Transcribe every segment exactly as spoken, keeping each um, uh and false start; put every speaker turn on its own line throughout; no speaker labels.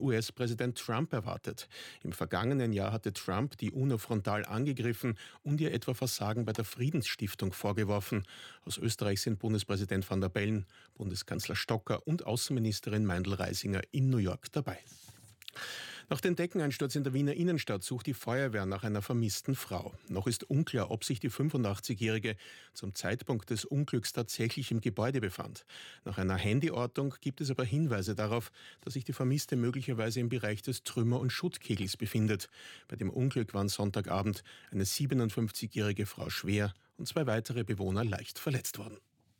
U S-Präsident Trump erwartet. Im vergangenen Jahr hatte Trump die UNO frontal angegriffen und ihr etwa Versagen bei der Friedensstiftung vorgeworfen. Aus Österreich sind Bundespräsident Van der Bellen, Bundeskanzler Stocker und Außenministerin Meindl-Reisinger in New York dabei. Nach dem Deckeneinsturz in der Wiener Innenstadt sucht die Feuerwehr nach einer vermissten Frau. Noch ist unklar, ob sich die fünfundachtzigjährige zum Zeitpunkt des Unglücks tatsächlich im Gebäude befand. Nach einer Handyortung gibt es aber Hinweise darauf, dass sich die Vermisste möglicherweise im Bereich des Trümmer- und Schuttkegels befindet. Bei dem Unglück waren Sonntagabend eine siebenundfünfzigjährige Frau schwer und zwei weitere Bewohner leicht verletzt worden.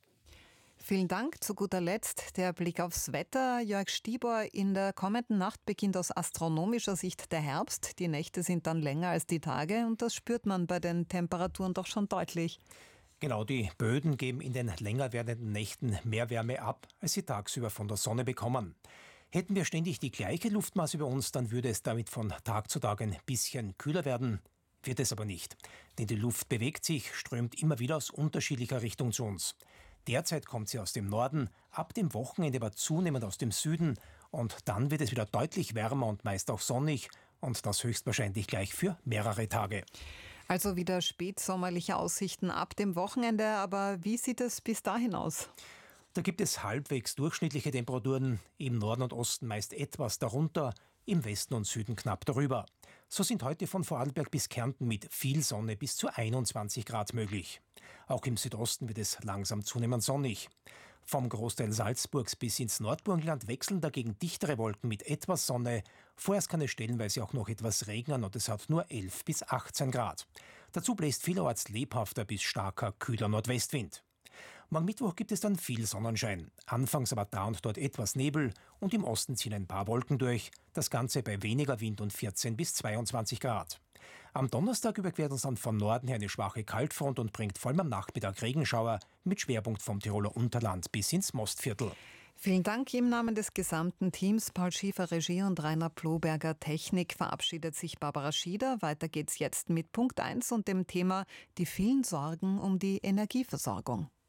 Vielen Dank. Zu guter Letzt der Blick aufs Wetter. Jörg Stibor, in der kommenden Nacht beginnt aus astronomischer Sicht der Herbst. Die Nächte sind dann länger als die Tage und das spürt man bei den Temperaturen doch schon deutlich.
Genau, die Böden geben in den länger werdenden Nächten mehr Wärme ab, als sie tagsüber von der Sonne bekommen. Hätten wir ständig die gleiche Luftmasse über uns, dann würde es damit von Tag zu Tag ein bisschen kühler werden. Wird es aber nicht, denn die Luft bewegt sich, strömt immer wieder aus unterschiedlicher Richtung zu uns. Derzeit kommt sie aus dem Norden, ab dem Wochenende aber zunehmend aus dem Süden und dann wird es wieder deutlich wärmer und meist auch sonnig und das höchstwahrscheinlich gleich für mehrere Tage.
Also wieder spätsommerliche Aussichten ab dem Wochenende, aber wie sieht es bis dahin aus?
Da gibt es halbwegs durchschnittliche Temperaturen, im Norden und Osten meist etwas darunter, im Westen und Süden knapp darüber. So sind heute von Vorarlberg bis Kärnten mit viel Sonne bis zu einundzwanzig Grad möglich. Auch im Südosten wird es langsam zunehmend sonnig. Vom Großteil Salzburgs bis ins Nordburgenland wechseln dagegen dichtere Wolken mit etwas Sonne. Vorerst kann es stellenweise auch noch etwas regnen und es hat nur elf bis achtzehn Grad. Dazu bläst vielerorts lebhafter bis starker, kühler Nordwestwind. Morgen Mittwoch gibt es dann viel Sonnenschein. Anfangs aber da und dort etwas Nebel und im Osten ziehen ein paar Wolken durch. Das Ganze bei weniger Wind und vierzehn bis zweiundzwanzig Grad. Am Donnerstag überquert uns dann vom Norden her eine schwache Kaltfront und bringt vor allem am Nachmittag Regenschauer mit Schwerpunkt vom Tiroler Unterland bis ins Mostviertel.
Vielen Dank im Namen des gesamten Teams. Paul Schiefer Regie und Rainer Ploberger Technik. Verabschiedet sich Barbara Schieder. Weiter geht's jetzt mit Punkt eins und dem Thema die vielen Sorgen um die Energieversorgung.